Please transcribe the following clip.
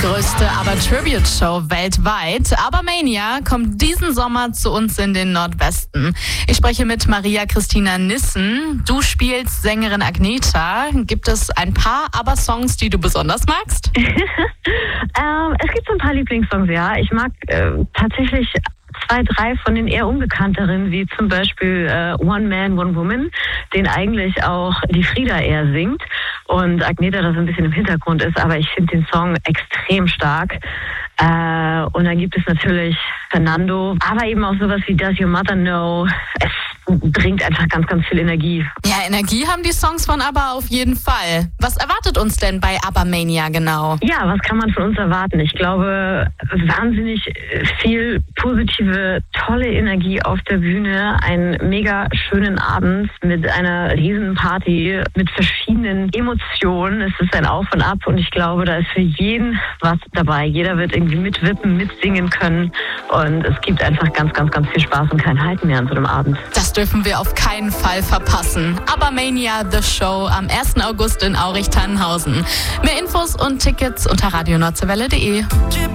größte ABBA-Tribute-Show weltweit. ABBA-Mania kommt diesen Sommer zu uns in den Nordwesten. Ich spreche mit Maria Christina Nissen. Du spielst Sängerin Agnetha. Gibt es ein paar ABBA-Songs, die du besonders magst? Es gibt so ein paar Lieblingssongs, ja. Ich mag tatsächlich 2, 3 von den eher unbekannteren, wie zum Beispiel One Man, One Woman, den eigentlich auch die Frieda eher singt und Agnetha das ein bisschen im Hintergrund ist, aber ich finde den Song extrem stark. Und dann gibt es natürlich Fernando, aber eben auch sowas wie Does Your Mother Know? Es bringt einfach ganz, ganz viel Energie. Ja, Energie haben die Songs von ABBA auf jeden Fall. Was erwartet uns denn bei ABBA-Mania genau? Ja, was kann man von uns erwarten? Ich glaube, wahnsinnig viel positive, tolle Energie auf der Bühne, einen mega schönen Abend mit einer riesen Party, mit verschiedenen Emotionen. Es ist ein Auf und Ab und ich glaube, da ist für jeden was dabei. Jeder wird irgendwie mitwippen, mitsingen können und es gibt einfach ganz, ganz, ganz viel Spaß und kein Halten mehr an so einem Abend. Das dürfen wir auf keinen Fall verpassen. ABBA-Mania, The Show, am 1. August in Aurich-Tannenhausen. Mehr Infos und Tickets unter radionordsewelle.de.